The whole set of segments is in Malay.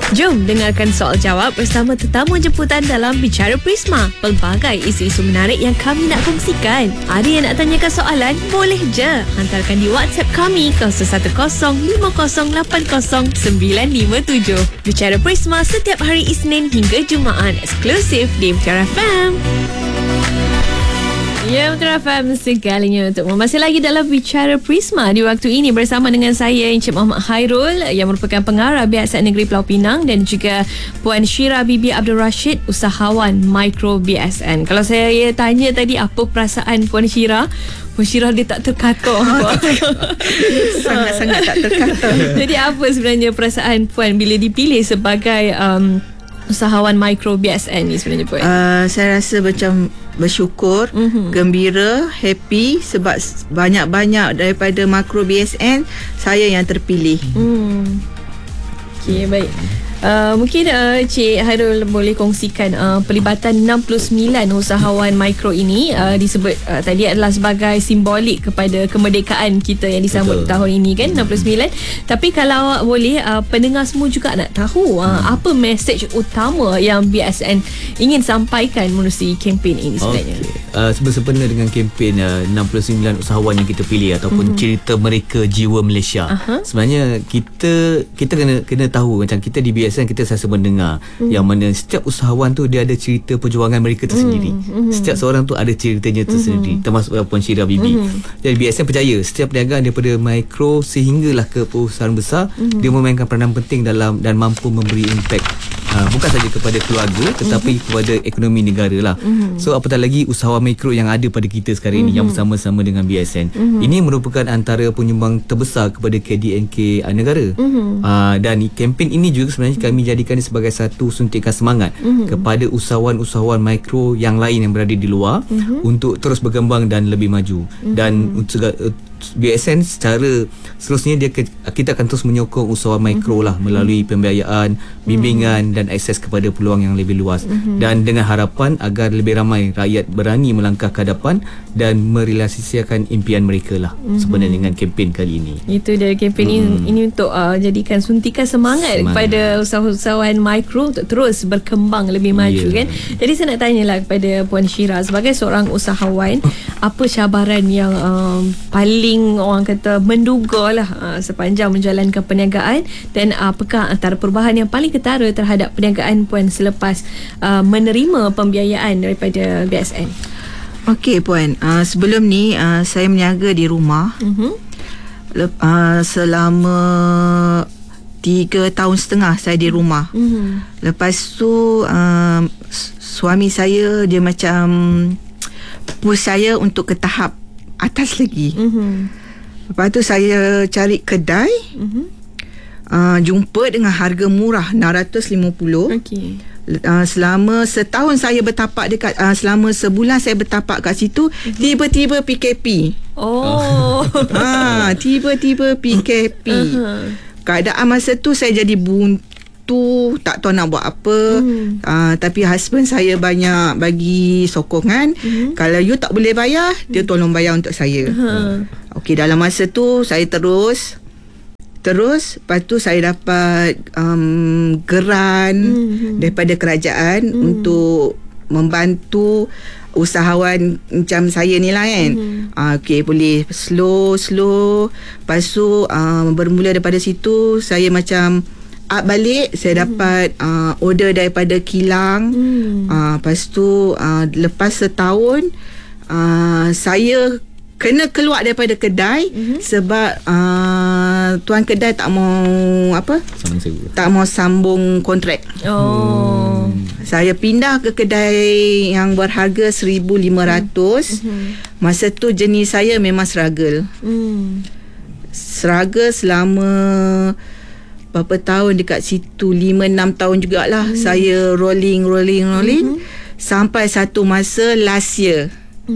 Jom dengarkan soal jawab bersama tetamu jemputan dalam Bicara Prisma. Pelbagai isu-isu menarik yang kami nak kongsikan. Ada yang nak tanyakan soalan? Boleh je. Hantarkan di WhatsApp kami 0105080957. Bicara Prisma setiap hari Isnin hingga Jumaat, eksklusif di Bicara FM. Ya, Bicara FM segalinya untuk masih lagi dalam Bicara Prisma di waktu ini bersama dengan saya Encik Muhammad Khairul yang merupakan pengarah BSN Negeri Pulau Pinang dan juga Puan Syira Bibi Abdul Rashid, usahawan Mikro BSN. Kalau saya tanya tadi apa perasaan Puan Syira, Puan Syira dia tak terkata. Sangat-sangat tak terkata. Jadi apa sebenarnya perasaan Puan bila dipilih sebagai usahawan Mikro BSN ni sebenarnya Puan? Saya rasa macam bersyukur, gembira, happy sebab banyak-banyak daripada Makro BSN saya yang terpilih. Okey, baik. Mungkin Cik Khairul boleh kongsikan pelibatan 69 usahawan mikro ini disebut tadi adalah sebagai simbolik kepada kemerdekaan kita yang disambut tahun ini kan, 69. Tapi kalau boleh pendengar semua juga nak tahu apa mesej utama yang BSN ingin sampaikan menerusi kempen ini sebenarnya. Sempena dengan kempen 69 usahawan yang kita pilih ataupun cerita mereka jiwa Malaysia. Sebenarnya kita kena tahu macam kita di BSN kita selalu mendengar yang mana setiap usahawan tu dia ada cerita perjuangan mereka tersendiri. Setiap seorang tu ada ceritanya tersendiri, termasuk Puan Syira Bibi. Jadi BSN percaya setiap perniagaan daripada mikro sehinggalah ke perusahaan besar, dia memainkan peranan penting dalam dan mampu memberi impak bukan saja kepada keluarga tetapi kepada ekonomi negara lah. So apatah lagi usahawan mikro yang ada pada kita sekarang ini yang bersama-sama dengan BSN. Ini merupakan antara penyumbang terbesar kepada KDNK negara. Dan kempen ini juga sebenarnya kami jadikan sebagai satu suntikan semangat kepada usahawan-usahawan mikro yang lain yang berada di luar untuk terus berkembang dan lebih maju. Dan BSN secara seterusnya kita akan terus menyokong usahawan mikro lah melalui pembiayaan, bimbingan dan akses kepada peluang yang lebih luas, dan dengan harapan agar lebih ramai rakyat berani melangkah ke hadapan dan merealisasikan impian mereka lah sebenarnya dengan kempen kali ini. Itu dia kempen ini untuk jadikan suntikan semangat kepada usahawan mikro untuk terus berkembang lebih maju kan. Jadi saya nak tanyalah kepada Puan Syira sebagai seorang usahawan, apa cabaran yang paling orang kata menduga lah sepanjang menjalankan perniagaan, dan apakah antara perubahan yang paling ketara terhadap perniagaan Puan selepas menerima pembiayaan daripada BSN? Okey Puan, sebelum ni saya berniaga di rumah selama 3 tahun setengah saya di rumah. Lepas tu suami saya dia macam push saya untuk ke tahap atas lagi. Lepas tu saya cari kedai, jumpa dengan harga murah 650. Okey. Selama setahun saya bertapak dekat selama sebulan saya bertapak kat situ, tiba-tiba PKP. Tiba-tiba PKP. Keadaan masa tu saya jadi buntu, tak tahu nak buat apa. Tapi husband saya banyak bagi sokongan. Kalau you tak boleh bayar, dia tolong bayar untuk saya. Okey, dalam masa tu saya terus lepas tu saya dapat geran daripada kerajaan untuk membantu usahawan macam saya ni lah kan. Okey, boleh slow. Lepas tu bermula daripada situ saya macam up balik. Saya dapat order daripada kilang. Lepas tu lepas setahun saya kena keluar daripada kedai sebab tuan kedai tak mau tak mau sambung kontrak. Saya pindah ke kedai yang berharga 1,500. Masa tu jenis saya memang struggle selama berapa tahun dekat situ, 5-6 tahun jugalah. Saya rolling sampai satu masa last year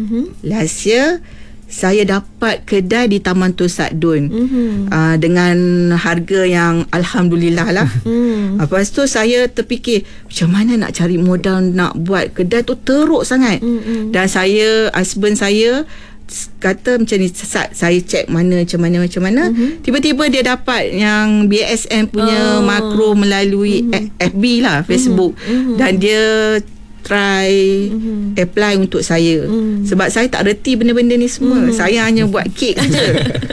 saya dapat kedai di Taman Tun Sadun dengan harga yang alhamdulillah lah. Lepas tu saya terfikir macam mana nak cari modal nak buat kedai tu, teruk sangat. Dan husband saya kata macam ni, saya check macam mana, tiba-tiba dia dapat yang BSN punya makro melalui FB lah, Facebook, dan dia try apply untuk saya. Sebab saya tak reti benda-benda ni semua. Saya hanya buat kek je.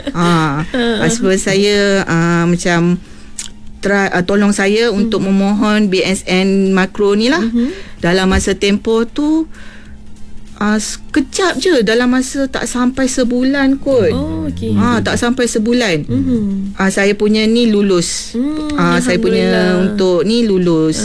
Sebab saya macam tolong saya untuk memohon BSN makro ni lah. Dalam masa tempoh tu sekejap je, dalam masa tak sampai sebulan kot. Tak sampai sebulan. Saya punya ni lulus. Saya punya untuk ni lulus.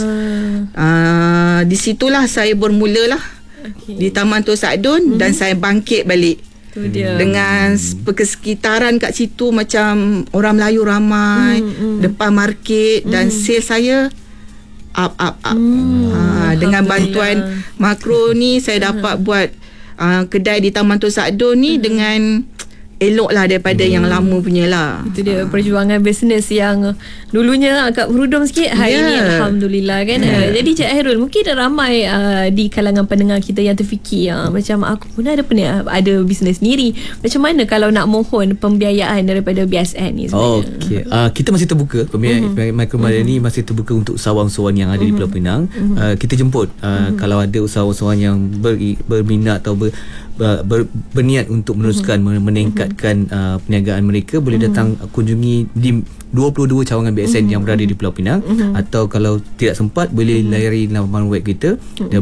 Di situlah saya bermula lah di Taman Tun Sadun, dan saya bangkit balik. Dengan persekitaran kat situ macam orang Melayu ramai, depan market, dan sales saya up. Dengan bantuan makro ni saya dapat buat kedai di Taman Tun Sadun ni dengan elok lah daripada yang lama punya lah. Itu dia perjuangan bisnes yang dulunya agak berudum sikit, hari ni alhamdulillah kan. Jadi Cik Hairul, mungkin ramai di kalangan pendengar kita yang terfikir macam aku pun ada bisnes sendiri. Macam mana kalau nak mohon pembiayaan daripada BSN ni sebenarnya? Kita masih terbuka, pembiayaan Micromadani masih terbuka untuk usahawan-usahawan yang ada di Pulau Pinang. Kita jemput kalau ada usahawan-usahawan yang berminat atau berniat untuk meneruskan meningkatkan perniagaan mereka, boleh datang kunjungi di 22 cawangan BSN yang berada di Pulau Pinang, atau kalau tidak sempat boleh layari laman web kita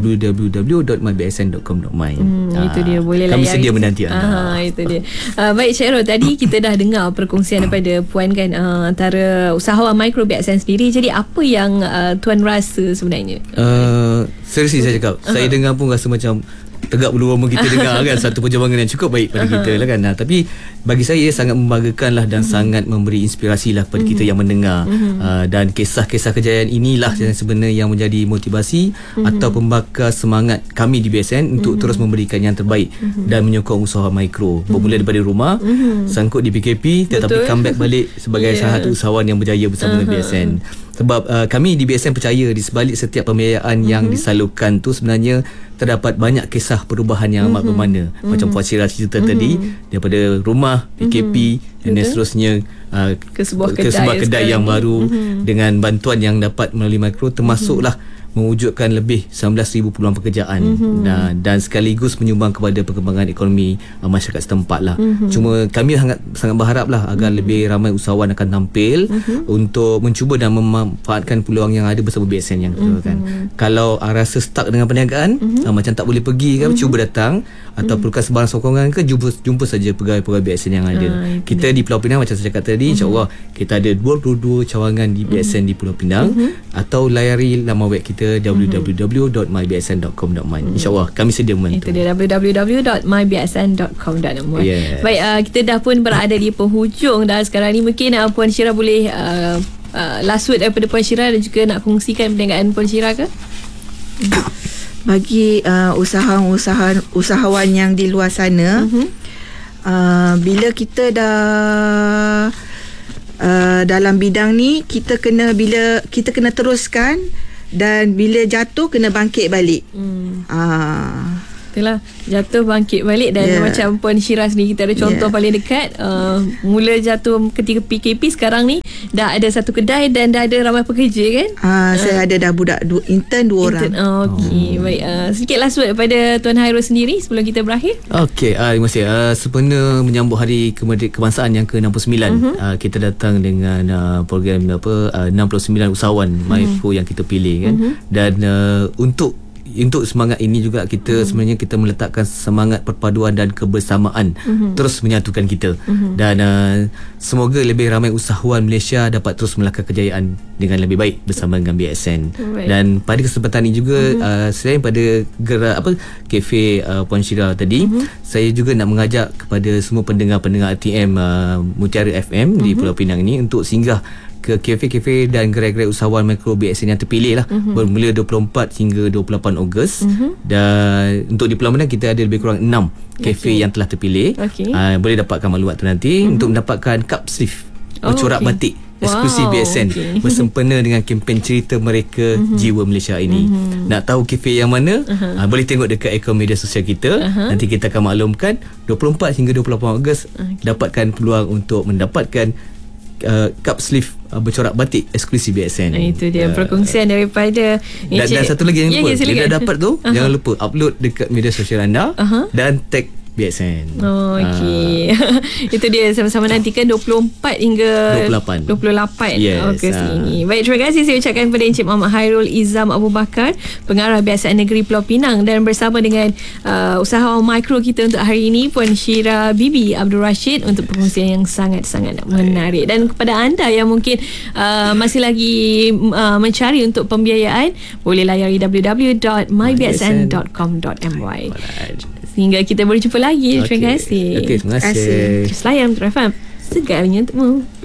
www.mybsn.com.my. Itu dia, boleh kami layari. Kami sedia menanti anda. Itu dia. Baik Cik Hairul, tadi kita dah dengar perkongsian daripada Puan kan, antara usahawan mikro BSN sendiri. Jadi apa yang Tuan rasa sebenarnya? Seriously saya cakap, saya dengar pun rasa macam tegak bulu roma kita dengar kan, satu perjuangan yang cukup baik pada kita lah kan. Tapi bagi saya sangat membanggakan lah, dan sangat memberi inspirasi lah kepada kita yang mendengar. Dan kisah-kisah kejayaan inilah yang sebenarnya yang menjadi motivasi atau pembakar semangat kami di BSN untuk terus memberikan yang terbaik dan menyokong usaha mikro. Bermula daripada rumah, sangkut di PKP, tetapi comeback balik sebagai salah satu usahawan yang berjaya bersama dengan BSN. Sebab kami di BSN percaya di sebalik setiap pembiayaan yang disalurkan tu sebenarnya terdapat banyak kisah perubahan yang amat bermakna. Macam Puan Syirah cerita tadi, daripada rumah, PKP, dan seterusnya ke sebuah kedai yang baru, dengan bantuan yang dapat melalui mikro, termasuklah mewujudkan lebih 19,000 peluang pekerjaan, dan sekaligus menyumbang kepada perkembangan ekonomi masyarakat setempat lah. Cuma kami sangat berharap lah agar lebih ramai usahawan akan tampil untuk mencuba dan memanfaatkan peluang yang ada bersama BSN yang kan. Kalau rasa stuck dengan perniagaan, macam tak boleh pergi kan, cuba datang, atau perlukan sebarang sokongan ke, jumpa saja pegawai-pegawai BSN yang ada. Kita di Pulau Pinang macam saya cakap tadi, insyaAllah kita ada 22 cawangan di BSN di Pulau Pinang, atau layari laman web kita www.mybsn.com.my. InsyaAllah kami sedia membantu. Itu dia, www.mybsn.com.my. Baik, kita dah pun berada di penghujung dah sekarang ni. Mungkin Puan Syirah boleh last word daripada Puan Syirah, dan juga nak kongsikan perniagaan Puan Syirah ke? Bagi usahawan yang di luar sana, bila kita dah dalam bidang ni, kita kena teruskan, dan bila jatuh kena bangkit balik. Itulah, jatuh bangkit balik. Dan macam Puan Syirah sendiri, kita ada contoh paling dekat, mula jatuh ketika PKP, sekarang ni dah ada satu kedai dan dah ada ramai pekerja kan. Saya ada dah budak intern 2 orang. Baik, sedikit last word daripada Tuan Hairul sendiri sebelum kita berakhir. Terima kasih. Sempena menyambut Hari Kebangsaan yang ke-69, kita datang dengan program 69 usahawan mikro yang kita pilih kan. Dan untuk semangat ini juga kita sebenarnya kita meletakkan semangat perpaduan dan kebersamaan, terus menyatukan kita. Dan semoga lebih ramai usahawan Malaysia dapat terus melangkah kejayaan dengan lebih baik bersama dengan BSN. Dan pada kesempatan ini juga, selain pada kafe Puan Syirah tadi, saya juga nak mengajak kepada semua pendengar-pendengar RTM Mutiara FM di Pulau Pinang ini untuk singgah ke kafe-kafe dan gerai-gerai usahawan mikro BSN yang terpilih lah, bermula 24 hingga 28 Ogos. Dan untuk di Pulau Pinang kita ada lebih kurang 6 kafe yang telah terpilih. Boleh dapatkan maklumat tu nanti untuk mendapatkan cup sleeve corak batik eksklusif BSN bersempena dengan kempen cerita mereka jiwa Malaysia ini. Nak tahu kafe yang mana? Boleh tengok dekat akaun media sosial kita. Nanti kita akan maklumkan 24 hingga 28 Ogos. Dapatkan peluang untuk mendapatkan cup sleeve bercorak batik eksklusif BSN. Itu dia perkongsian daripada dan satu lagi yang lupa, dia dah dapat tu, jangan lupa upload dekat media sosial anda dan tag BSN. Okey. Itu dia, sama-sama nantikan 24 hingga 28 Ogos ini. Baik, terima kasih saya ucapkan kepada Encik Muhammad Hairul Izam Abu Bakar, Pengarah Biasaan Negeri Pulau Pinang, dan bersama dengan usahawan mikro kita untuk hari ini, Puan Syira Bibi Abdul Rashid, untuk perkongsian yang sangat-sangat menarik. Dan kepada anda yang mungkin masih lagi mencari untuk pembiayaan, boleh layari www.mybsn.com.my. Sehingga kita berjumpa lagi. Terima kasih. Terima kasih. Terus layan Metro FM, segalanya untukmu.